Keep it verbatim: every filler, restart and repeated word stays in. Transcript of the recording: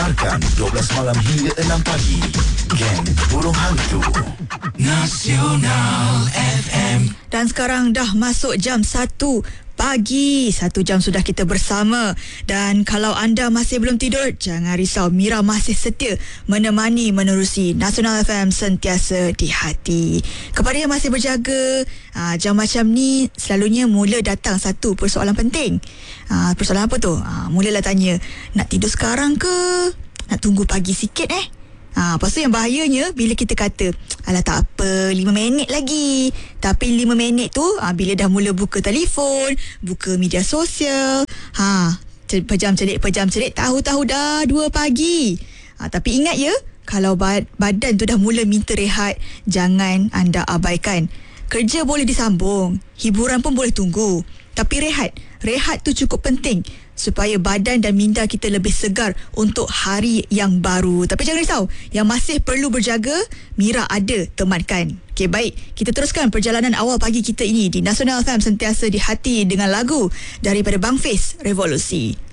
Dengarkan dua belas malam hingga enam pagi. Gang Burung Hantu Nasional F M. Dan sekarang dah masuk jam satu pagi. Satu jam sudah kita bersama. Dan kalau anda masih belum tidur, jangan risau. Mira masih setia menemani menerusi Nasional F M sentiasa di hati. Kepada yang masih berjaga, aa, jam macam ni selalunya mula datang satu persoalan penting. Aa, persoalan apa tu? Aa, mulalah tanya, nak tidur sekarang ke? Nak tunggu pagi sikit eh? Ha, lepas tu yang bahayanya bila kita kata, alah tak apa, lima minit lagi. Tapi lima minit tu ha, bila dah mula buka telefon, buka media sosial, ha, pejam celik pejam celik, tahu-tahu dah dua pagi. Ha, tapi ingat ya, kalau bad, badan tu dah mula minta rehat, jangan anda abaikan. Kerja boleh disambung, hiburan pun boleh tunggu, tapi rehat, rehat tu cukup penting supaya badan dan minda kita lebih segar untuk hari yang baru. Tapi jangan risau, yang masih perlu berjaga, Mira ada temankan. Okey, baik, kita teruskan perjalanan awal pagi kita ini di Nasional F M sentiasa di hati dengan lagu daripada Bang Fiz, Revolusi.